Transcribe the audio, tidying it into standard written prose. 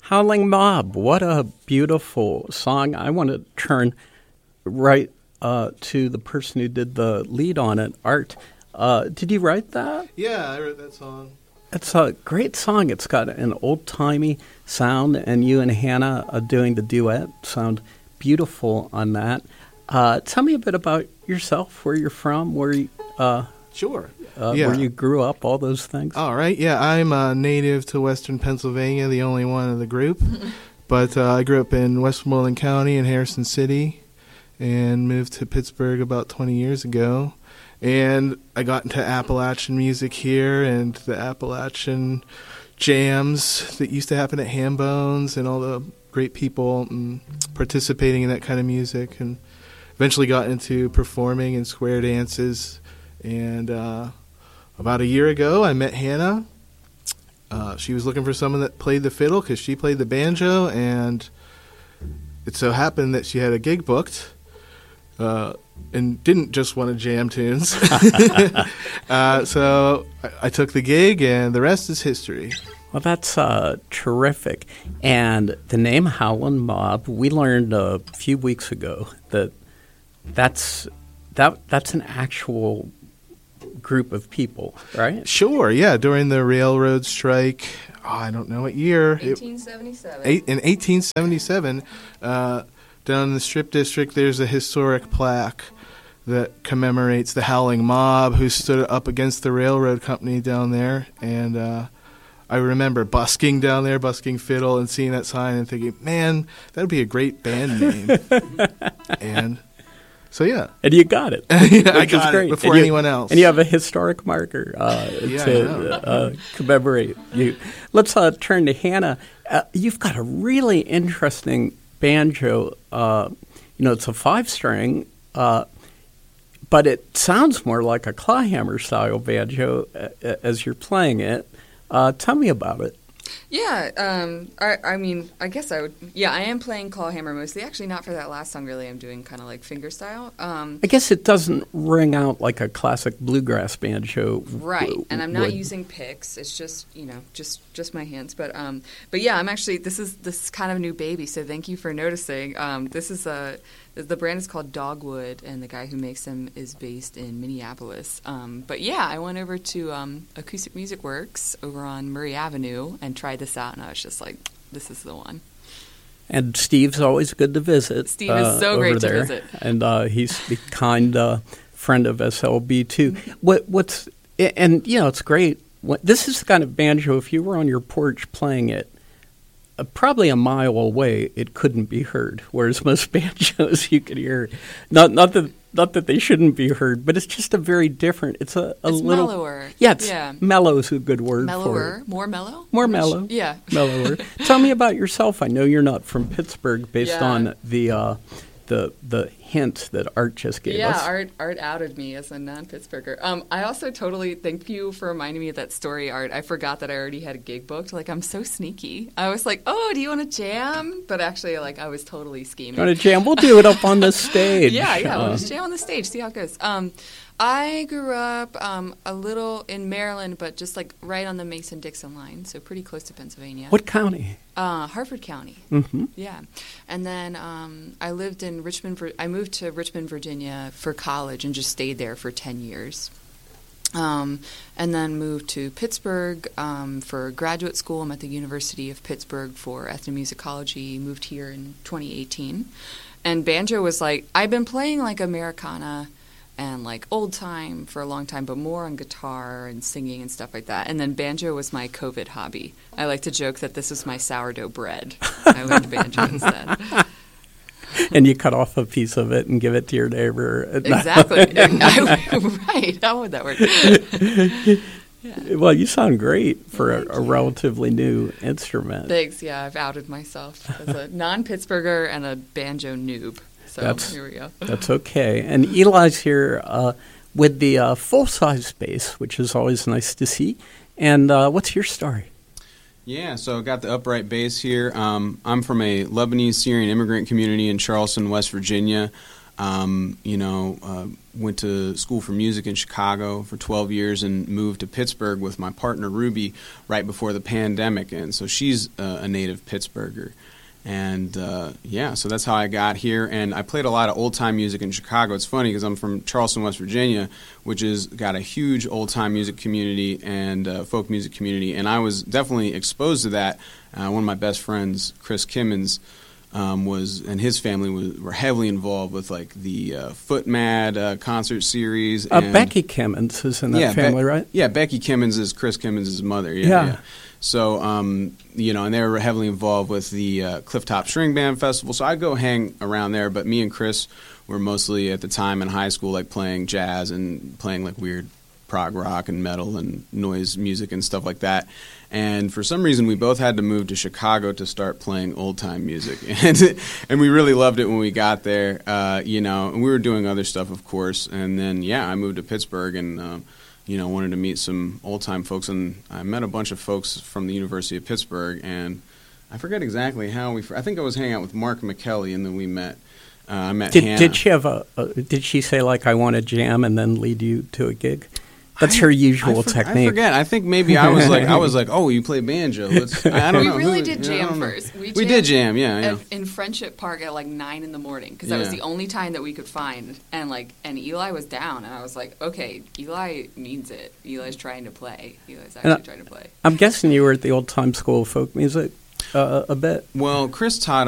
Howling Mob, what a beautiful song. I want to turn right to the person who did the lead on it, Art. Did you write that? Yeah, I wrote that song. It's a great song. It's got an old-timey sound, and you and Hannah doing the duet sound beautiful on that. Tell me a bit about yourself, where you're from, where you, Sure. where you grew up, all those things. All right. Yeah, I'm native to Western Pennsylvania, the only one of the group. But I grew up in Westmoreland County in Harrison City and moved to Pittsburgh about 20 years ago. And I got into Appalachian music here and the Appalachian jams that used to happen at Hambones and all the great people participating in that kind of music. And eventually got into performing in square dances. And about a year ago, I met Hannah. She was looking for someone that played the fiddle because she played the banjo, and it so happened that she had a gig booked and didn't just want to jam tunes. So I took the gig, and the rest is history. Well, that's terrific. And the name Howlin' Mob, we learned a few weeks ago that's an actual group of people, right? Sure, yeah. During the railroad strike, I don't know what year. 1877. In 1877, down in the Strip District, there's a historic plaque that commemorates the Howling Mob who stood up against the railroad company down there. And I remember busking down there, busking fiddle, and seeing that sign and thinking, man, that would be a great band name. And so, yeah. And you got it. Yeah, I got it before anyone else. And you have a historic marker to commemorate you. Let's turn to Hannah. You've got a really interesting banjo. It's a 5-string, but it sounds more like a clawhammer-style banjo as you're playing it. Tell me about it. Yeah, I guess I would. Yeah, I am playing clawhammer mostly. Actually, not for that last song. Really, I'm doing kind of like finger style. I guess it doesn't ring out like a classic bluegrass banjo, right? And I'm not using picks. It's just just my hands. But yeah, I'm actually this is kind of a new baby. So thank you for noticing. This is the brand is called Dogwood, and the guy who makes them is based in Minneapolis. But yeah, I went over to Acoustic Music Works over on Murray Avenue and tried this out, and I was just like, this is the one. And Steve's always good to visit. Steve is so great to visit. And he's the kind friend of SLB, too. It's great. This is the kind of banjo, if you were on your porch playing it, probably a mile away, it couldn't be heard. Whereas most banjos, you could hear, not that they shouldn't be heard, but it's just a very different. It's a little mellower. Yeah, mellow is a good word mellower, for it. More mellow, more mellow. Yeah, mellower. Tell me about yourself. I know you're not from Pittsburgh, based on the hint that Art just gave us. Yeah, Art outed me as a non-Pittsburgher. I also totally thank you for reminding me of that story, Art. I forgot that I already had a gig booked. Like, I'm so sneaky. I was like, oh, do you want to jam? But actually, I was totally scheming. You want to jam? We'll do it up on the stage. Yeah, we'll just jam on the stage, see how it goes. I grew up a little in Maryland, but just right on the Mason-Dixon line, so pretty close to Pennsylvania. What county? Harford County. Mm-hmm. Yeah, and then I lived in Richmond. I moved to Richmond, Virginia, for college, and just stayed there for 10 years. And then moved to Pittsburgh for graduate school. I'm at the University of Pittsburgh for ethnomusicology. Moved here in 2018, and banjo was I've been playing Americana and old time for a long time, but more on guitar and singing and stuff like that. And then banjo was my COVID hobby. I like to joke that this is my sourdough bread. I learned banjo instead. And you cut off a piece of it and give it to your neighbor. Exactly. Right. How would that work? Yeah. Well, you sound great for a relatively new instrument. Thanks. Yeah, I've outed myself as a non-Pittsburgher and a banjo noob. So here we go. That's okay. And Eli's here with the full-size bass, which is always nice to see. And what's your story? Yeah, so I got the upright bass here. I'm from a Lebanese Syrian immigrant community in Charleston, West Virginia. Went to school for music in Chicago for 12 years and moved to Pittsburgh with my partner Ruby right before the pandemic. And so she's a native Pittsburgher. And so that's how I got here. And I played a lot of old-time music in Chicago. It's funny because I'm from Charleston, West Virginia, which has got a huge old-time music community and folk music community. And I was definitely exposed to that. One of my best friends, Chris Kimmons, and his family were heavily involved with like the Foot Mad concert series. And Becky Kimmons is in that family, right? Yeah, Becky Kimmons is Chris Kimmons' mother. Yeah. So, and they were heavily involved with the Clifftop String Band Festival. So I'd go hang around there. But me and Chris were mostly at the time in high school like playing jazz and playing like weird prog rock and metal and noise music and stuff like that. And for some reason, we both had to move to Chicago to start playing old-time music. And we really loved it when we got there, and we were doing other stuff, of course. And then, I moved to Pittsburgh and, wanted to meet some old-time folks. And I met a bunch of folks from the University of Pittsburgh. And I forget exactly how I think I was hanging out with Mark McKelly, and then we met. I met Hannah. Did she have did she say, like, I want to jam and then lead you to a gig? That's her usual technique. I forget. I think maybe I was like, oh, you play banjo. I don't know. We really did jam first. We did jam, yeah. In Friendship Park at like 9 in the morning because that was the only time that we could find. And Eli was down, and I was like, okay, Eli needs it. Eli's trying to play. Eli's actually trying to play. I'm guessing you were at the Old Time School of Folk Music a bit. Well, Chris taught